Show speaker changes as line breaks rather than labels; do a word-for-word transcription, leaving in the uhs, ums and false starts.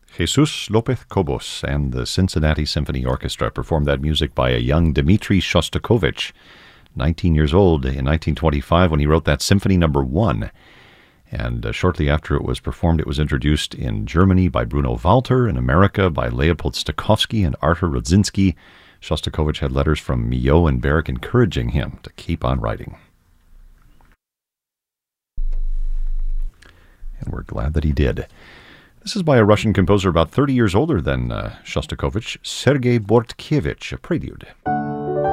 Jesus Lopez Cobos and the Cincinnati Symphony Orchestra performed that music by a young Dmitri Shostakovich, nineteen years old in nineteen twenty-five when he wrote that Symphony Number One. And uh, shortly after it was performed, it was introduced in Germany by Bruno Walter, in America by Leopold Stokowski and Artur Rudzinski. Shostakovich had letters from Milhaud and Berg encouraging him to keep on writing. And we're glad that he did. This is by a Russian composer about thirty years older than uh, Shostakovich, Sergei Bortkiewicz, a prelude.